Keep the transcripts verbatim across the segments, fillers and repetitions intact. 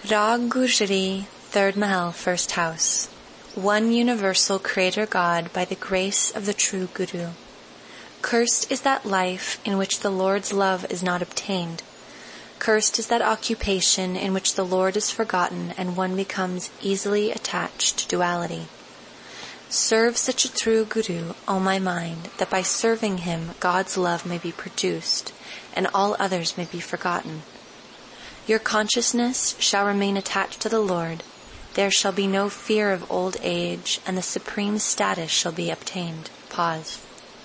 Rag Gujari, third Mahal, first house. One universal Creator God by the grace of the true Guru. Cursed is that life in which the Lord's love is not obtained. Cursed is that occupation in which the Lord is forgotten and one becomes easily attached to duality. Serve such a true Guru, O my mind, that by serving him God's love may be produced and all others may be forgotten. Your consciousness shall remain attached to the Lord. There shall be no fear of old age, and the supreme status shall be obtained. Pause.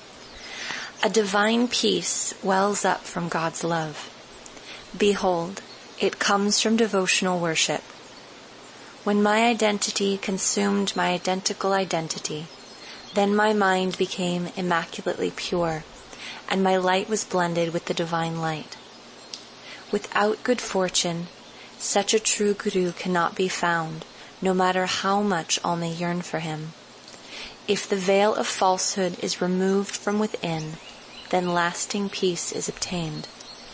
A divine peace wells up from God's love. Behold, it comes from devotional worship. When my identity consumed my identical identity, then my mind became immaculately pure, and my light was blended with the divine light. Without good fortune, such a true Guru cannot be found, no matter how much all may yearn for him. If the veil of falsehood is removed from within, then lasting peace is obtained.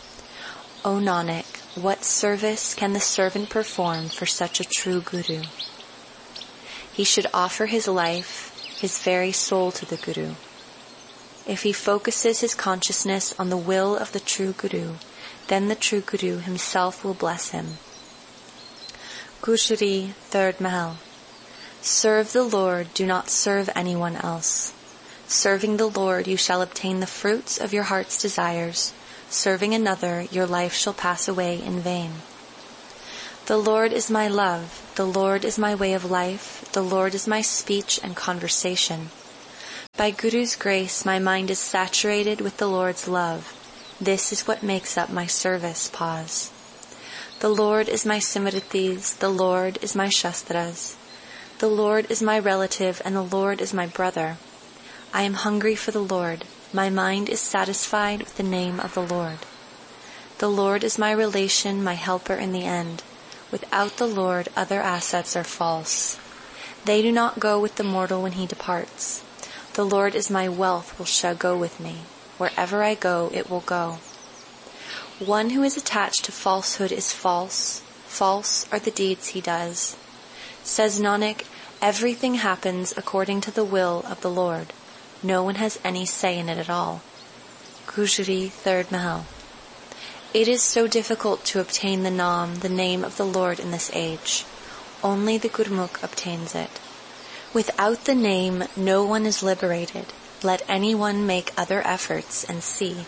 O Nanak, what service can the servant perform for such a true Guru? He should offer his life, his very soul to the Guru. If he focuses his consciousness on the will of the true Guru, then the true Guru himself will bless him. Gujari, third Mahal. Serve the Lord, do not serve anyone else. Serving the Lord, you shall obtain the fruits of your heart's desires. Serving another, your life shall pass away in vain. The Lord is my love. The Lord is my way of life. The Lord is my speech and conversation. By Guru's grace, my mind is saturated with the Lord's love. This is what makes up my service. Pause. The Lord is my Simritis, the Lord is my Shastras. The Lord is my relative, and the Lord is my brother. I am hungry for the Lord. My mind is satisfied with the name of the Lord. The Lord is my relation, my helper in the end. Without the Lord, other assets are false. They do not go with the mortal when he departs. The Lord is my wealth, will shall go with me. Wherever I go, it will go. One who is attached to falsehood is false. False are the deeds he does. Says Nanak, everything happens according to the will of the Lord. No one has any say in it at all. Gujari, third Mahal. It is so difficult to obtain the Naam, the name of the Lord in this age. Only the Gurmukh obtains it. Without the name, no one is liberated. Let anyone make other efforts and see.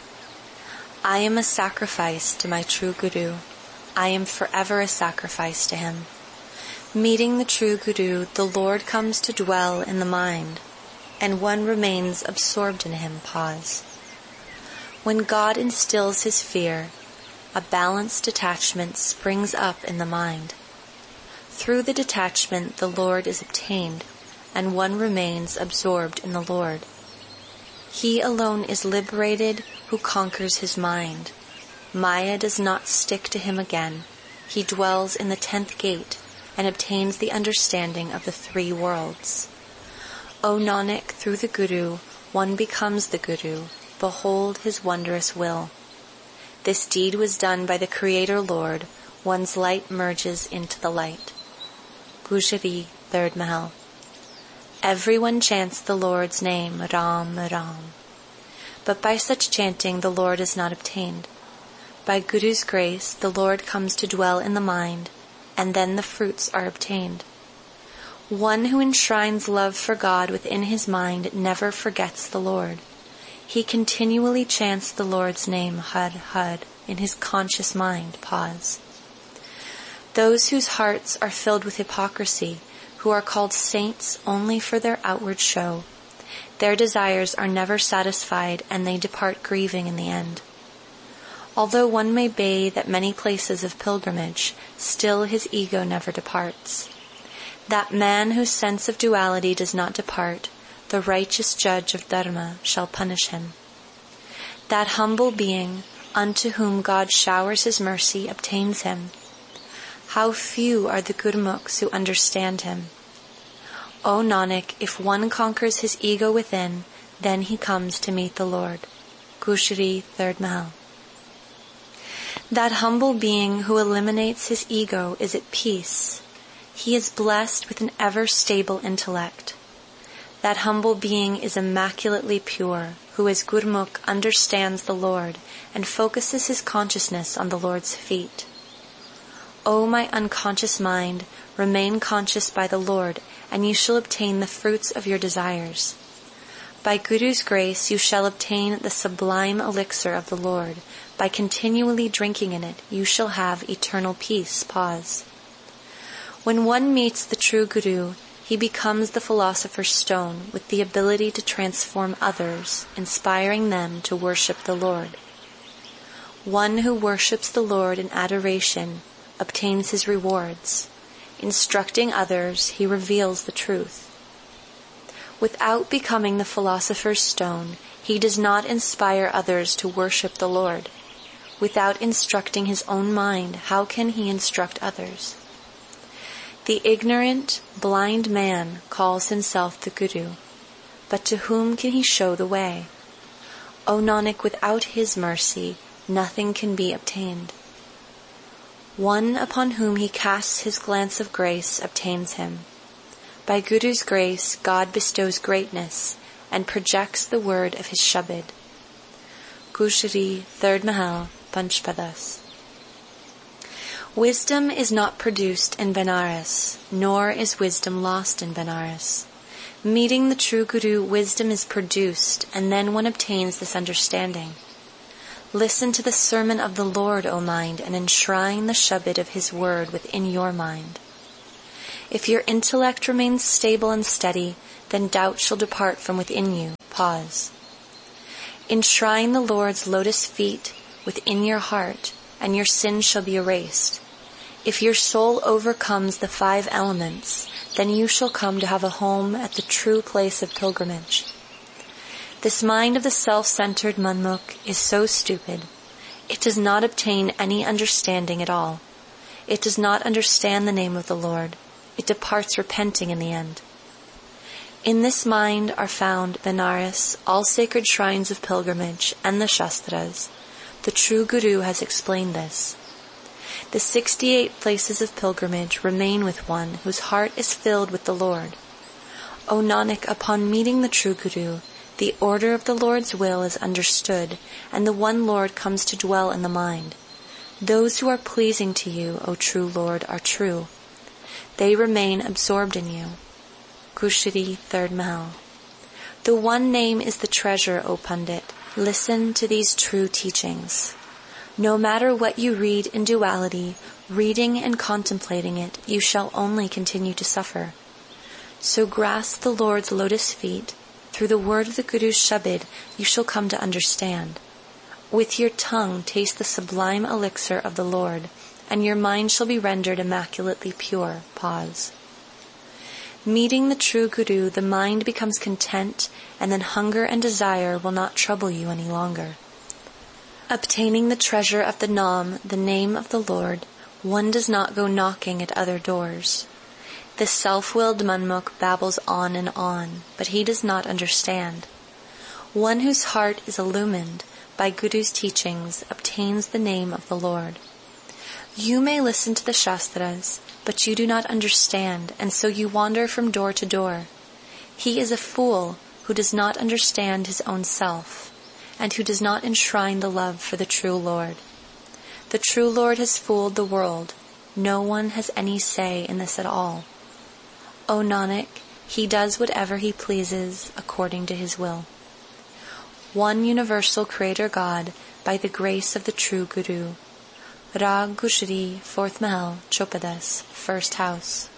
I am a sacrifice to my true Guru. I am forever a sacrifice to him. Meeting the true Guru, the Lord comes to dwell in the mind, and one remains absorbed in him. Pause. When God instills his fear, a balanced detachment springs up in the mind. Through the detachment, the Lord is obtained, and one remains absorbed in the Lord. He alone is liberated who conquers his mind. Maya does not stick to him again. He dwells in the tenth gate and obtains the understanding of the three worlds. O Nanak, through the Guru, one becomes the Guru. Behold his wondrous will. This deed was done by the Creator Lord. One's light merges into the light. Gujari, third Mahal. Everyone chants the Lord's name, Ram, Ram. But by such chanting, the Lord is not obtained. By Guru's grace, the Lord comes to dwell in the mind, and then the fruits are obtained. One who enshrines love for God within his mind never forgets the Lord. He continually chants the Lord's name, Har, Har, in his conscious mind. Pause. Those whose hearts are filled with hypocrisy, who are called saints only for their outward show, their desires are never satisfied and they depart grieving in the end. Although one may bathe at many places of pilgrimage, still his ego never departs. That man whose sense of duality does not depart, the righteous judge of Dharma shall punish him. That humble being, unto whom God showers his mercy, obtains him. How few are the Gurmukhs who understand him. O Nanak, if one conquers his ego within, then he comes to meet the Lord. Gujari, third Mahal. That humble being who eliminates his ego is at peace. He is blessed with an ever-stable intellect. That humble being is immaculately pure, who as Gurmukh understands the Lord and focuses his consciousness on the Lord's feet. O my unconscious mind, remain conscious by the Lord, and you shall obtain the fruits of your desires. By Guru's grace you shall obtain the sublime elixir of the Lord. By continually drinking in it, you shall have eternal peace. Pause. When one meets the true Guru, he becomes the philosopher's stone with the ability to transform others, inspiring them to worship the Lord. One who worships the Lord in adoration obtains his rewards. Instructing others, he reveals the truth. Without becoming the philosopher's stone, he does not inspire others to worship the Lord. Without instructing his own mind, how can he instruct others? The ignorant, blind man calls himself the Guru, but to whom can he show the way? O Nanak, without his mercy, nothing can be obtained. One upon whom he casts his glance of grace obtains him. By Guru's grace, God bestows greatness and projects the word of his Shabad. Gushari, third Mahal, Panchpadas. Wisdom is not produced in Benares, nor is wisdom lost in Benares. Meeting the true Guru, wisdom is produced, and then one obtains this understanding. Listen to the sermon of the Lord, O mind, and enshrine the Shabad of his word within your mind. If your intellect remains stable and steady, then doubt shall depart from within you. Pause. Enshrine the Lord's lotus feet within your heart, and your sins shall be erased. If your soul overcomes the five elements, then you shall come to have a home at the true place of pilgrimage. This mind of the self-centered Manmukh is so stupid. It does not obtain any understanding at all. It does not understand the name of the Lord. It departs repenting in the end. In this mind are found Benares, all sacred shrines of pilgrimage, and the Shastras. The true Guru has explained this. The sixty-eight places of pilgrimage remain with one whose heart is filled with the Lord. O Nanak, upon meeting the true Guru, the order of the Lord's will is understood, and the one Lord comes to dwell in the mind. Those who are pleasing to you, O true Lord, are true. They remain absorbed in you. Gushari, third Mahal. The one name is the treasure, O Pandit. Listen to these true teachings. No matter what you read in duality, reading and contemplating it, you shall only continue to suffer. So grasp the Lord's lotus feet. Through the word of the Guru's Shabad, you shall come to understand. With your tongue taste the sublime elixir of the Lord, and your mind shall be rendered immaculately pure. Pause. Meeting the true Guru, the mind becomes content, and then hunger and desire will not trouble you any longer. Obtaining the treasure of the Nam, the name of the Lord, one does not go knocking at other doors. The self-willed Manmukh babbles on and on, but he does not understand. One whose heart is illumined by Guru's teachings obtains the name of the Lord. You may listen to the Shastras, but you do not understand, and so you wander from door to door. He is a fool who does not understand his own self, and who does not enshrine the love for the true Lord. The true Lord has fooled the world. No one has any say in this at all. O Nanak, he does whatever he pleases according to his will. One universal Creator God by the grace of the true Guru. Rag Gushari, fourth Mahal, Chopadas, first house.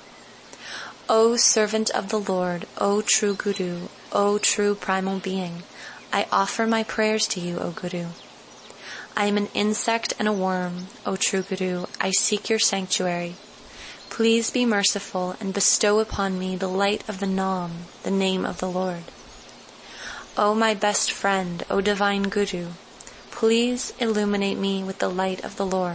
O servant of the Lord, O true Guru, O true primal being, I offer my prayers to you, O Guru. I am an insect and a worm, O true Guru, I seek your sanctuary. Please be merciful and bestow upon me the light of the Nam, the name of the Lord. O my best friend, O divine Guru, please illuminate me with the light of the Lord.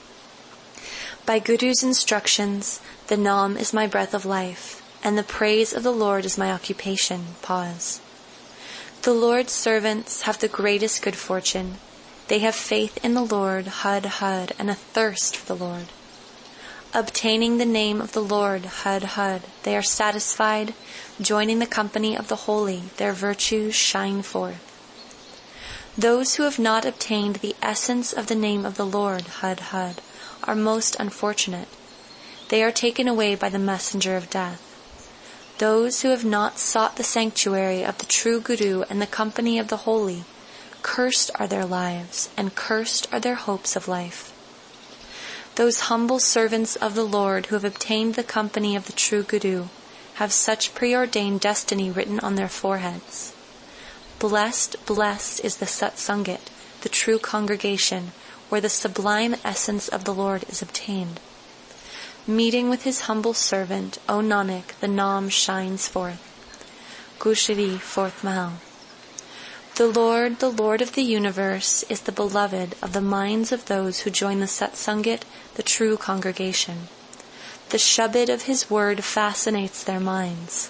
By Guru's instructions, the Nam is my breath of life, and the praise of the Lord is my occupation. Pause. The Lord's servants have the greatest good fortune. They have faith in the Lord, Hud, Hud, and a thirst for the Lord. Obtaining the name of the Lord, Hud, Hud, they are satisfied, joining the company of the holy, their virtues shine forth. Those who have not obtained the essence of the name of the Lord, Hud, Hud, are most unfortunate. They are taken away by the messenger of death. Those who have not sought the sanctuary of the true Guru and the company of the holy, cursed are their lives, and cursed are their hopes of life. Those humble servants of the Lord who have obtained the company of the true Guru have such preordained destiny written on their foreheads. Blessed, blessed is the Satsangit, the true congregation, where the sublime essence of the Lord is obtained. Meeting with his humble servant, O Nanak, the Naam shines forth. Gushari, fourth Mahal. The Lord, the Lord of the universe, is the beloved of the minds of those who join the Satsangit, the true congregation. The Shabad of his word fascinates their minds.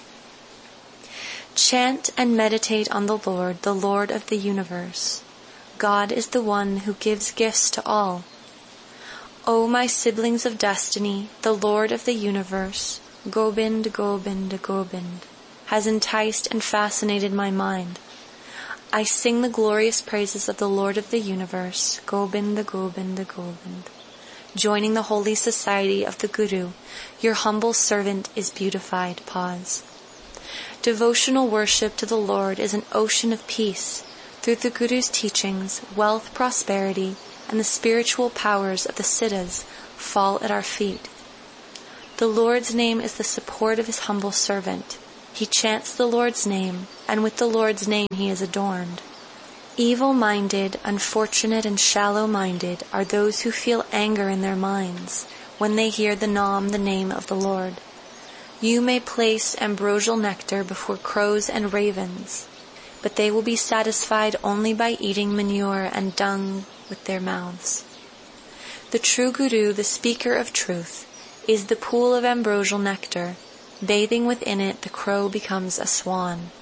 Chant and meditate on the Lord, the Lord of the universe. God is the one who gives gifts to all. O my siblings of destiny, the Lord of the universe, Gobind, Gobind, Gobind, has enticed and fascinated my mind. I sing the glorious praises of the Lord of the universe, Gobind, Gobind, Gobind. Joining the holy society of the Guru, your humble servant is beautified. Pause. Devotional worship to the Lord is an ocean of peace. Through the Guru's teachings, wealth, prosperity, and the spiritual powers of the Siddhas fall at our feet. The Lord's name is the support of his humble servant. He chants the Lord's name, and with the Lord's name he is adorned. Evil-minded, unfortunate, and shallow-minded are those who feel anger in their minds when they hear the Naam, the name of the Lord. You may place ambrosial nectar before crows and ravens, but they will be satisfied only by eating manure and dung with their mouths. The true Guru, the speaker of truth, is the pool of ambrosial nectar. Bathing within it, the crow becomes a swan.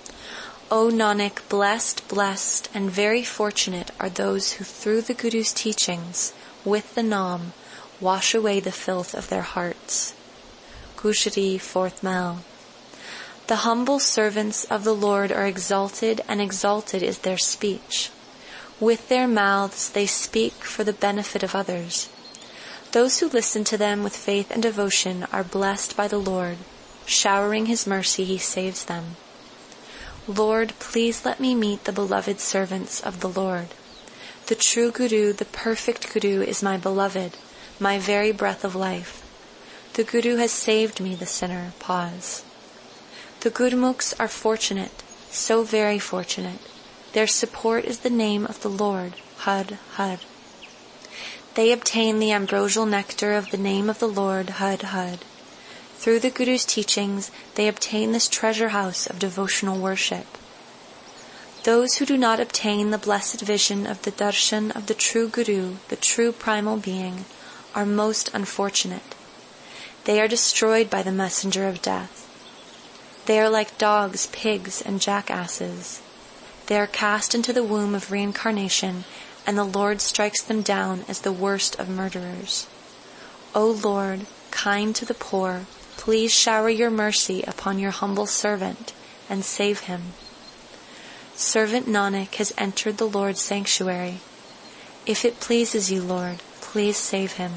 O Nanak, blessed, blessed, and very fortunate are those who through the Guru's teachings, with the Naam, wash away the filth of their hearts. Gushari, fourth Mahal. The humble servants of the Lord are exalted, and exalted is their speech. With their mouths they speak for the benefit of others. Those who listen to them with faith and devotion are blessed by the Lord. Showering his mercy, he saves them. Lord, please let me meet the beloved servants of the Lord. The true Guru, the perfect Guru, is my beloved, my very breath of life. The Guru has saved me, the sinner. Pause. The Gurmukhs are fortunate, so very fortunate. Their support is the name of the Lord, Hud, Hud. They obtain the ambrosial nectar of the name of the Lord, Hud, Hud. Through the Guru's teachings, they obtain this treasure house of devotional worship. Those who do not obtain the blessed vision of the darshan of the true Guru, the true primal being, are most unfortunate. They are destroyed by the messenger of death. They are like dogs, pigs, and jackasses. They are cast into the womb of reincarnation, and the Lord strikes them down as the worst of murderers. O Lord, kind to the poor, please shower your mercy upon your humble servant and save him. Servant Nanak has entered the Lord's sanctuary. If it pleases you, Lord, please save him.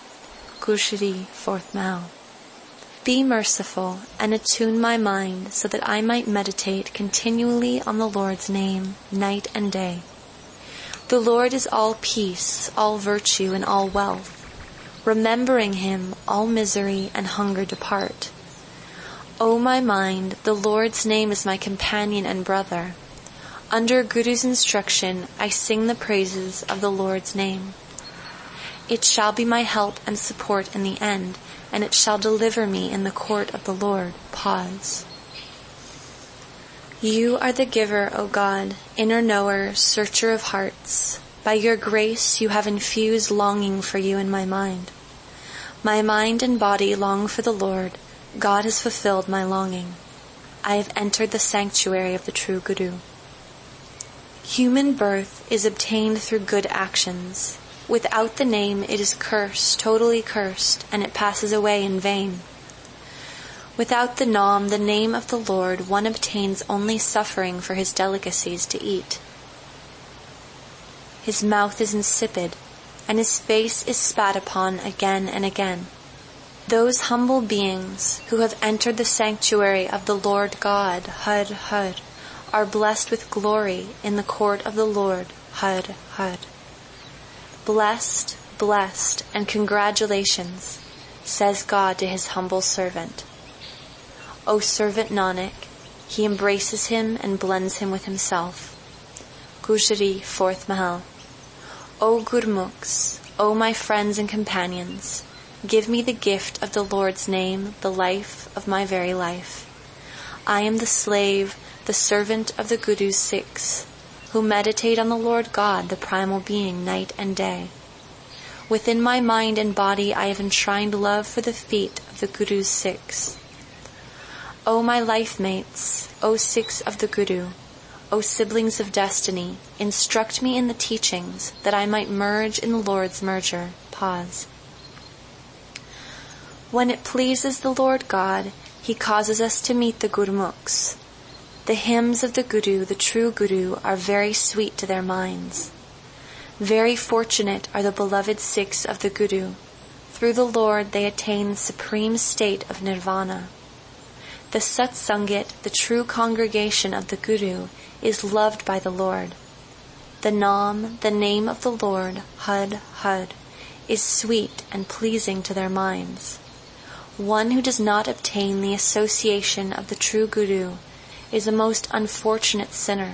Gushari, fourth Mahal. Be merciful and attune my mind so that I might meditate continually on the Lord's name, night and day. The Lord is all peace, all virtue, and all wealth. Remembering him, all misery and hunger depart. O my mind, the Lord's name is my companion and brother. Under Guru's instruction, I sing the praises of the Lord's name. It shall be my help and support in the end, and it shall deliver me in the court of the Lord. Pause. You are the giver, O God, inner knower, searcher of hearts. By your grace you have infused longing for you in my mind. My mind and body long for the Lord. God has fulfilled my longing. I have entered the sanctuary of the true Guru. Human birth is obtained through good actions. Without the name it is cursed, totally cursed, and it passes away in vain. Without the Nam, the name of the Lord, one obtains only suffering for his delicacies to eat. His mouth is insipid, and his face is spat upon again and again. Those humble beings who have entered the sanctuary of the Lord God, Hud, Hud, are blessed with glory in the court of the Lord, Hud, Hud. Blessed, blessed, and congratulations, says God to his humble servant. O servant Nanak, he embraces him and blends him with himself. Gujari, fourth Mahal. O Gurmukhs, O my friends and companions, give me the gift of the Lord's name, the life of my very life. I am the slave, the servant of the Guru's Sikhs, who meditate on the Lord God, the primal being, night and day. Within my mind and body I have enshrined love for the feet of the Guru's Sikhs. O my life mates, O Sikhs of the Guru, O siblings of destiny, instruct me in the teachings that I might merge in the Lord's merger. Pause. When it pleases the Lord God, he causes us to meet the Gurmukhs. The hymns of the Guru, the true Guru, are very sweet to their minds. Very fortunate are the beloved Sikhs of the Guru. Through the Lord they attain the supreme state of nirvana. The Satsangit, the true congregation of the Guru, is loved by the Lord. The Nam, the name of the Lord, Hud, Hud, is sweet and pleasing to their minds. One who does not obtain the association of the true Guru is a most unfortunate sinner.